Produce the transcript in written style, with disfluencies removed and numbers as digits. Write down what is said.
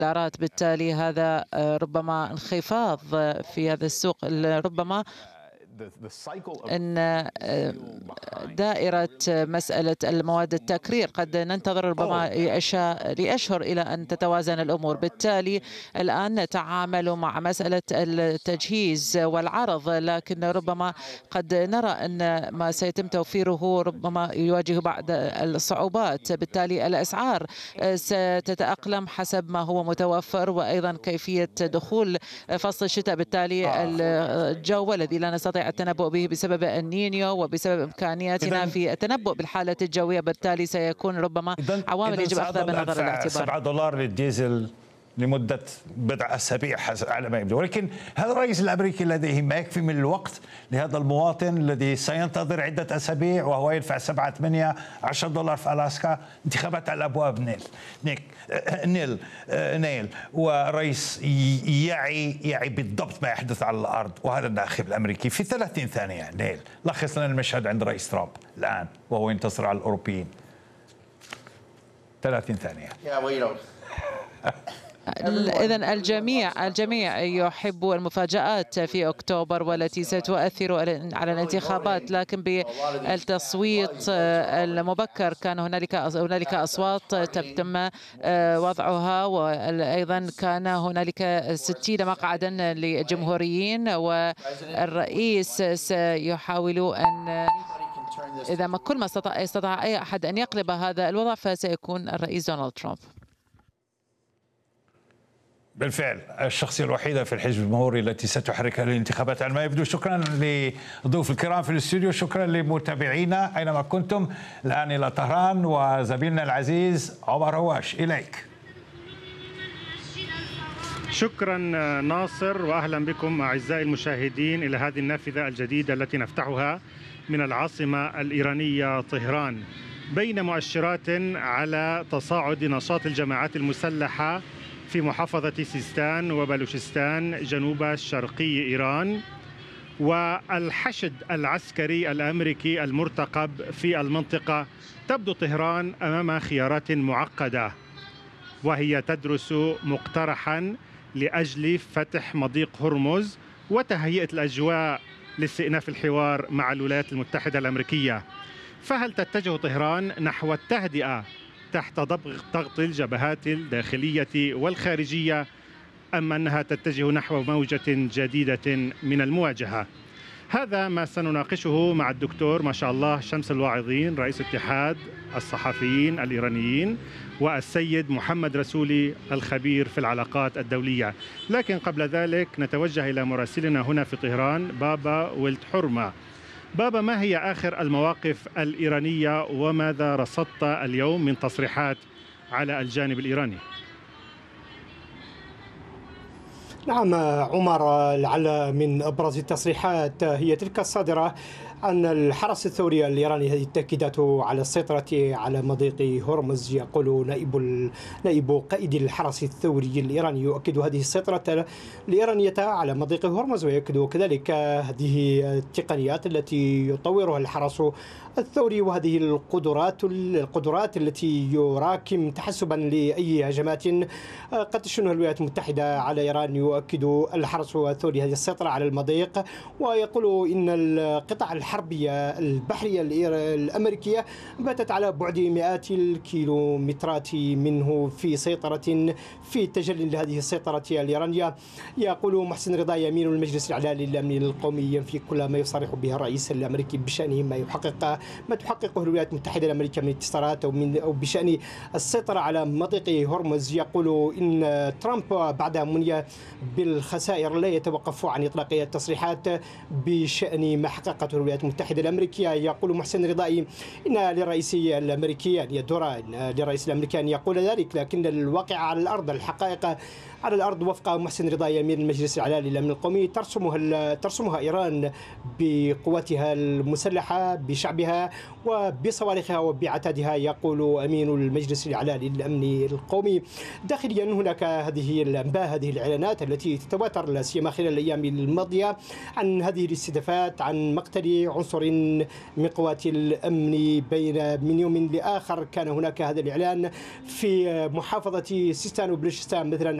الدولارات. بالتالي هذا ربما انخفاض في هذا السوق. ربما أن دائرة مسألة المواد التكرير قد ننتظر ربما لأشهر إلى أن تتوازن الأمور. بالتالي الآن نتعامل مع مسألة التجهيز والعرض، لكن ربما قد نرى أن ما سيتم توفيره ربما يواجه بعض الصعوبات. بالتالي الأسعار ستتأقلم حسب ما هو متوفر، وأيضا كيفية دخول فصل الشتاء. بالتالي الجو الذي لا نستطيع التنبؤ به بسبب النينيو وبسبب إمكانياتنا في التنبؤ بالحالة الجوية، بالتالي سيكون ربما عوامل يجب أخذها بالنظر الاعتبار. $7 للديزل لمدة بضع أسابيع على ما يبدو، ولكن هل الرئيس الأمريكي لديه ما يكفي من الوقت لهذا المواطن الذي سينتظر عدة أسابيع وهو يدفع 7 8 $10 في ألاسكا؟ انتخابات على الأبواب نيل والرئيس يعي بالضبط ما يحدث على الأرض، وهذا الناخب الأمريكي. في 30 ثانية نيل لخص لنا المشهد عند رئيس ترامب الآن وهو ينتصر على الأوروبيين. 30 ثانية. إذن الجميع يحب المفاجآت في أكتوبر والتي ستؤثر على الانتخابات، لكن بالتصويت المبكر كان هنالك أصوات تم وضعها، وأيضا كان هنالك 60 مقعدا للجمهوريين، والرئيس سيحاول أن إذا ما كل ما استطاع أي أحد أن يقلب هذا الوضع فسيكون الرئيس دونالد ترامب. بالفعل الشخصية الوحيدة في الحزب الجمهوري التي ستحرك الانتخابات على ما يبدو. شكرا للضيوف الكرام في الاستوديو، شكرا لمتابعينا أينما كنتم. الآن إلى طهران وزميلنا العزيز عمر هواش، إليك. شكرا ناصر، وأهلا بكم أعزائي المشاهدين إلى هذه النافذة الجديدة التي نفتحها من العاصمة الإيرانية طهران، بين مؤشرات على تصاعد نشاط الجماعات المسلحة في محافظة سيستان وبلوشستان جنوب شرقي إيران، والحشد العسكري الأمريكي المرتقب في المنطقة. تبدو طهران أمام خيارات معقدة، وهي تدرس مقترحا لأجل فتح مضيق هرمز وتهيئة الأجواء لاستئناف الحوار مع الولايات المتحدة الأمريكية. فهل تتجه طهران نحو التهدئة تحت ضغط الجبهات الداخلية والخارجية، أم أنها تتجه نحو موجة جديدة من المواجهة؟ هذا ما سنناقشه مع الدكتور ما شاء الله شمس الواعظين، رئيس اتحاد الصحفيين الإيرانيين، والسيد محمد رسولي الخبير في العلاقات الدولية. لكن قبل ذلك نتوجه إلى مراسلنا هنا في طهران بابا ولد حرمة. بابا، ما هي آخر المواقف الإيرانية وماذا رصدت اليوم من تصريحات على الجانب الإيراني؟ نعم عمر، لعل من أبرز التصريحات هي تلك الصادرة عن الحرس الثوري الإيراني، هذه التأكيدات على السيطرة على مضيق هرمز. يقول نائب قائد الحرس الثوري الإيراني يؤكد هذه السيطرة الإيرانية على مضيق هرمز، ويؤكد كذلك هذه التقنيات التي يطورها الحرس الثوري وهذه القدرات التي يراكم تحسبا لأي هجمات قد تشنها الولايات المتحدة على إيران. يؤكد الحرس الثوري هذه السيطرة على المضيق، ويقول إن القطع الحربية البحرية الأمريكية باتت على بعد مئات الكيلومترات منه في سيطرة في تجلي لهذه السيطرة الإيرانية. يقول محسن رضا يمين المجلس الإعلامي للأمن القومي ينفي كل ما يصرح به الرئيس الأمريكي بشأن ما تحققه الولايات المتحدة الأمريكية من انتصارات أو بشأن السيطرة على مضيق هرمز. يقول إن ترامب بعد منية بالخسائر لا يتوقف عن إطلاق التصريحات بشأن ما حققته الولايات المتحدة الأمريكية. يقول محسن رضائي إن للرئيس الأمريكي أن يدور للرئيس الأمريكي أن يقول ذلك، لكن الواقع على الأرض، الحقائق على الأرض وفق محسن رضا يمين المجلس الإعلامي للأمن القومي ترسمها إيران بقواتها المسلحة، بشعبها وبصواريخها وبعتادها. يقول أمين المجلس الإعلامي للأمن القومي داخليا هناك هذه الأنباء، هذه الإعلانات التي تتواتر لا سيما خلال الأيام الماضية عن هذه الاستهدافات، عن مقتل عنصر من قوات الأمن من يوم لآخر. كان هناك هذا الإعلان في محافظة سيستان وبلوشستان مثلا